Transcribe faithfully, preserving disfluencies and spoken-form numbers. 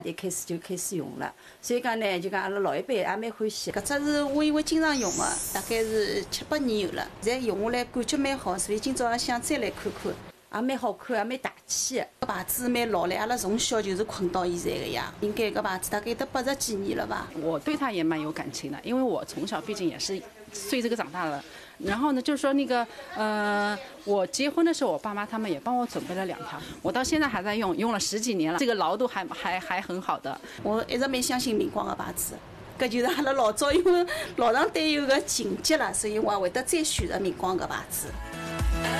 一开始就开始用了，所以讲呢，就讲阿拉老一辈也蛮欢喜。搿只是我因为经常用的，大概是七八年有了，现在用下来感觉蛮好，所以今朝也想再来看看，也蛮好看，也蛮大气的。搿牌子蛮老了，阿拉从小就是困到现在个呀。应该搿牌子大概有得八十几年了吧。 我对它也蛮有感情的，因为我从小毕竟也是随这个长大的。然后呢，就是说那个呃，我结婚的时候，我爸妈他们也帮我准备了两条，我到现在还在用，用了十几年了，这个牢度还还还很好的。 我一直蛮相信明光的牌子，搿就是阿拉老早因为老上对有个情节了，所以我也会得再选择明光搿牌子。